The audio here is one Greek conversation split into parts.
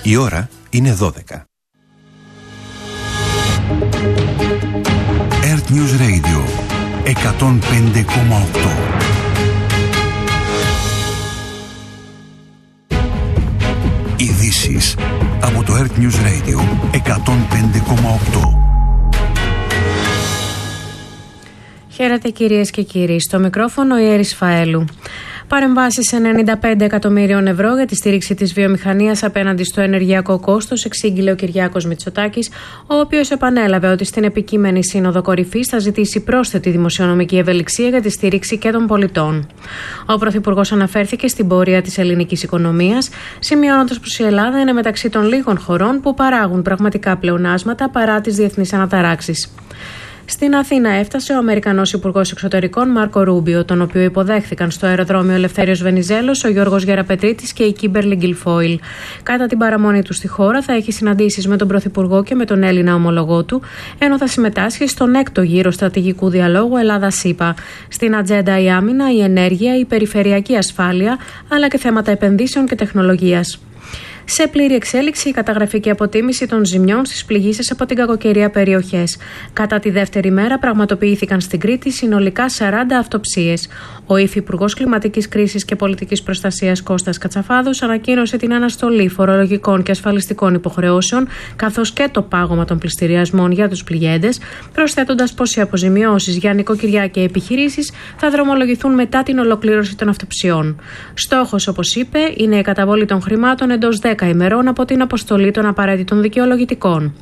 Η ώρα είναι 12. Earth News Radio 105,8. Ειδήσεις από το Earth News Radio 105,8. Χαίρετε κυρίες και κύριοι. Στο μικρόφωνο η Έρης Φαέλου. Παρεμβάσεις 95 εκατομμύριων ευρώ για τη στήριξη της βιομηχανίας απέναντι στο ενεργειακό κόστος, εξήγηλε ο Κυριάκος Μητσοτάκης, ο οποίος επανέλαβε ότι στην επικείμενη Σύνοδο Κορυφής θα ζητήσει πρόσθετη δημοσιονομική ευελιξία για τη στήριξη και των πολιτών. Ο Πρωθυπουργός αναφέρθηκε στην πορεία της ελληνικής οικονομίας, σημειώνοντας πως η Ελλάδα είναι μεταξύ των λίγων χωρών που παράγουν πραγματικά πλεονάσματα παρά τις διεθνείς αναταράξεις. Στην Αθήνα έφτασε ο Αμερικανός Υπουργός Εξωτερικών Μάρκο Ρούμπιο, τον οποίο υποδέχθηκαν στο αεροδρόμιο Ελευθέριος Βενιζέλος ο Γιώργος Γεραπετρίτης και η Κίμπερλι Γκιλφόιλ. Κατά την παραμονή του στη χώρα θα έχει συναντήσεις με τον Πρωθυπουργό και με τον Έλληνα ομολογό του, ενώ θα συμμετάσχει στον 6ο γύρο στρατηγικού διαλόγου Ελλάδα-ΣΥΠΑ. Στην ατζέντα η άμυνα, η ενέργεια, η περιφερειακή ασφάλεια, αλλά και θέματα επενδύσεων και τεχνολογίας. Σε πλήρη εξέλιξη η καταγραφή και αποτίμηση των ζημιών στις πληγήσεις από την κακοκαιρία περιοχές. Κατά τη δεύτερη μέρα πραγματοποιήθηκαν στην Κρήτη συνολικά 40 αυτοψίες. Ο Υφυπουργός Κλιματικής Κρίσης και Πολιτικής Προστασίας Κώστας Κατσαφάδος ανακοίνωσε την αναστολή φορολογικών και ασφαλιστικών υποχρεώσεων, καθώς και το πάγωμα των πληστηριασμών για τους πληγέντες, προσθέτοντας πως οι αποζημιώσεις για νοικοκυριά και επιχειρήσεις θα δρομολογηθούν μετά την ολοκλήρωση των αυτοψιών. Στόχος, όπως είπε, είναι η καταβολή των χρημάτων εντός 10 ημερών από την αποστολή των απαραίτητων δικαιολογητικών.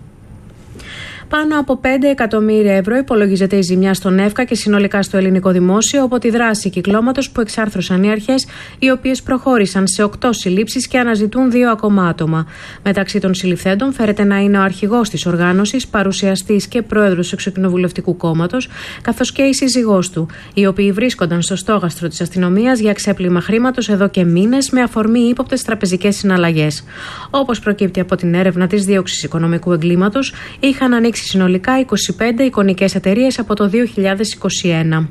Πάνω από 5 εκατομμύρια ευρώ υπολογίζεται η ζημιά στον ΕΦΚΑ και συνολικά στο ελληνικό δημόσιο από τη δράση κυκλώματος που εξάρθρωσαν οι αρχές, οι οποίες προχώρησαν σε 8 συλλήψεις και αναζητούν 2 ακόμα άτομα. Μεταξύ των συλληφθέντων φέρεται να είναι ο αρχηγός της οργάνωσης, παρουσιαστής και πρόεδρος του Εξοκοινοβουλευτικού Κόμματος, καθώς και η σύζυγός του, οι οποίοι βρίσκονταν στο στόχαστρο της αστυνομίας για ξέπλυμα χρήματος εδώ και μήνες με αφορμή ύποπτες τραπεζικές συναλλαγές. Όπως προκύπτει από την έρευνα της δίωξης οικονομικού εγκλήματος, είχαν ανοίξει συνολικά 25 εικονικές εταιρείες από το 2021.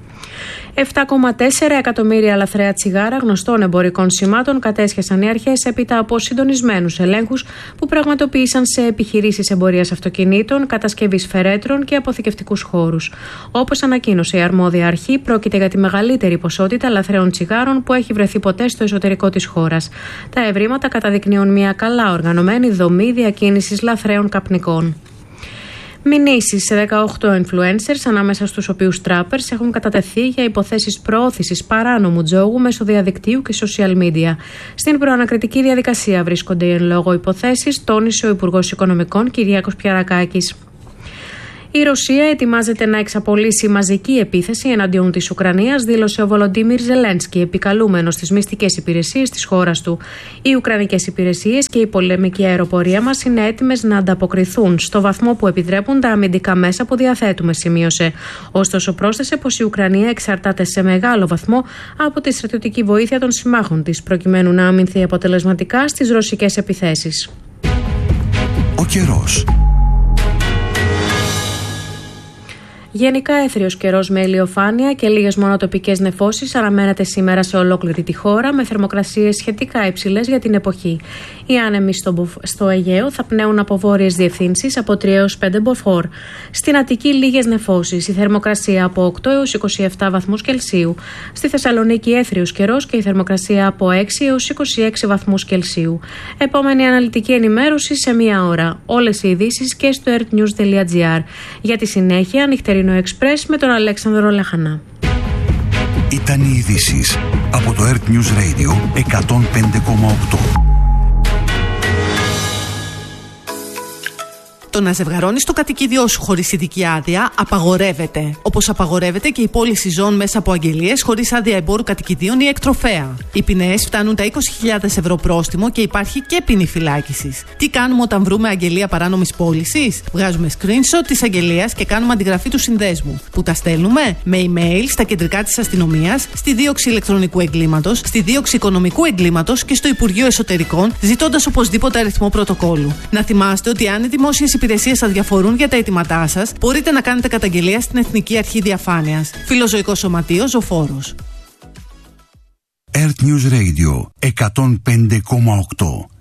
7,4 εκατομμύρια λαθρέα τσιγάρα γνωστών εμπορικών σημάτων κατέσχεσαν οι αρχές έπειτα από συντονισμένους ελέγχους που πραγματοποίησαν σε επιχειρήσεις εμπορίας αυτοκινήτων, κατασκευής φερέτρων και αποθηκευτικούς χώρους. Όπως ανακοίνωσε η αρμόδια αρχή, πρόκειται για τη μεγαλύτερη ποσότητα λαθρέων τσιγάρων που έχει βρεθεί ποτέ στο εσωτερικό της χώρας. Τα ευρήματα καταδεικνύουν μια καλά οργανωμένη δομή διακίνησης λαθρέων καπνικών. Μηνύσεις σε 18 influencers, ανάμεσα στους οποίους trappers, έχουν κατατεθεί για υποθέσεις προώθησης παράνομου τζόγου μέσω διαδικτύου και social media. Στην προανακριτική διαδικασία βρίσκονται οι εν λόγω υποθέσεις, τόνισε ο Υπουργός Οικονομικών Κυριάκος Πιαρακάκης. Η Ρωσία ετοιμάζεται να εξαπολύσει μαζική επίθεση εναντίον της Ουκρανίας, δήλωσε ο Βολοντίμιρ Ζελένσκι, επικαλούμενος στις μυστικές υπηρεσίες της χώρας του. Οι Ουκρανικές υπηρεσίες και η πολεμική αεροπορία μας είναι έτοιμες να ανταποκριθούν στο βαθμό που επιτρέπουν τα αμυντικά μέσα που διαθέτουμε, σημείωσε. Ωστόσο, πρόσθεσε πως η Ουκρανία εξαρτάται σε μεγάλο βαθμό από τη στρατιωτική βοήθεια των συμμάχων της, προκειμένου να αμυνθεί αποτελεσματικά στις ρωσικές επιθέσεις. Ο καιρός. Γενικά έθριος καιρός με ηλιοφάνεια και λίγες μόνο τοπικές νεφώσεις αναμένεται σήμερα σε ολόκληρη τη χώρα, με θερμοκρασίες σχετικά υψηλές για την εποχή. Οι άνεμοι στο Αιγαίο θα πνέουν από βόρειες διευθύνσεις από 3 έως 5 μποφόρ. Στην Αττική λίγες νεφώσεις, η θερμοκρασία από 8 έως 27 βαθμούς Κελσίου. Στη Θεσσαλονίκη έθριος καιρός και η θερμοκρασία από 6 έως 26 βαθμούς Κελσίου. Επόμενη αναλυτική ενημέρωση σε 1 ώρα. Όλες οι ειδήσεις και στο earthnews.gr. Για τη συνέχεια, νυχτερινό Express με τον Αλέξανδρο Λαχανά. Ήταν οι ειδήσεις από το Earth News Radio 105,8. Το να ζευγαρώνεις το κατοικίδιό σου χωρίς ειδική άδεια απαγορεύεται. Όπως απαγορεύεται και η πώληση ζώων μέσα από αγγελίες χωρίς άδεια εμπόρου κατοικιδίων ή εκτροφέα. Οι ποινές φτάνουν τα 20.000 ευρώ πρόστιμο και υπάρχει και ποινή φυλάκισης. Τι κάνουμε όταν βρούμε αγγελία παράνομης πώλησης? Βγάζουμε screenshot της αγγελίας και κάνουμε αντιγραφή του συνδέσμου. Που τα στέλνουμε με email στα κεντρικά της αστυνομίας, στη δίωξη ηλεκτρονικού εγκλήματος, στη δίωξη οικονομικού εγκλήματος και στο Υπουργείο Εσωτερικών, ζητώντας οπωσδήποτε αριθμό πρωτοκόλλου. Να θυμάστε ότι αν οι δημόσιες υπηρεσίες σας διαφορούν για τα αιτήματά σας, μπορείτε να κάνετε καταγγελία στην Εθνική Αρχή Διαφάνειας. Φιλοζωικό Σωματείο Ζωφόρος. Earth News Radio 105,8.